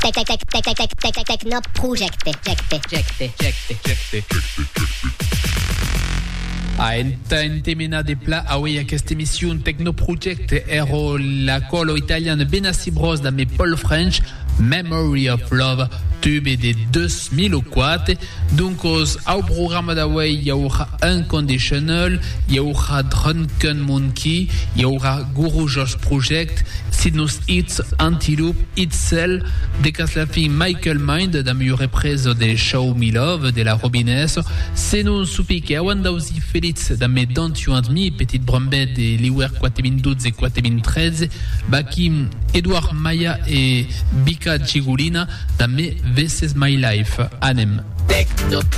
Techno Project. Entemena de pla away aquesta emission Techno Project ero la colo italiana Benassi Bros da me Paul French Memory of Love tube de 2004. Donc au programme d'away il y aura Unconditional, il y aura Drunken Monkey, il y aura Guru Josh Project, Sinus Hits, Antiloop, Itzel, Decaslafi Michael Mind da migliore preso de Show Me Love de la Robines, se non supike a Wandausi Felix da me Don't You Want Me, Petite Brambet de Liwer 2012 e 2013, Bakim Edouard Maya e Bika Gigulina da me This Is My Life, Anem. Techno